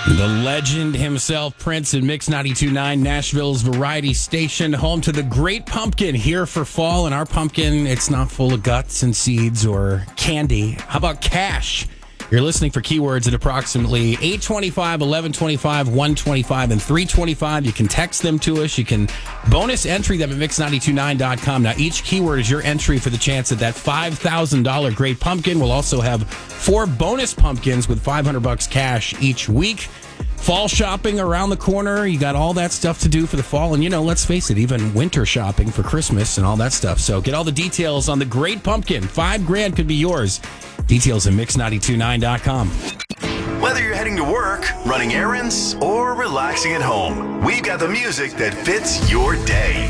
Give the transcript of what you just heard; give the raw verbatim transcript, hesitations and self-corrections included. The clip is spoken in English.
The legend himself, Prince, and Mix ninety-two point nine, Nashville's variety station, home to the Great Pumpkin, here for fall. And our pumpkin, it's not full of guts and seeds or candy. How about cash? You're listening for keywords at approximately eight twenty-five, eleven twenty-five, one twenty-five, and three twenty-five. You can text them to us. You can bonus entry them at mix nine two nine dot com. Now, each keyword is your entry for the chance at that five thousand dollars Great Pumpkin. We'll also have four bonus pumpkins with five hundred bucks cash each week. Fall shopping around the corner. You got all that stuff to do for the fall. And, you know, let's face it, even winter shopping for Christmas and all that stuff. So get all the details on the Great Pumpkin. Five grand could be yours. Details at mix nine two nine dot com. Whether you're heading to work, running errands, or relaxing at home, we've got the music that fits your day.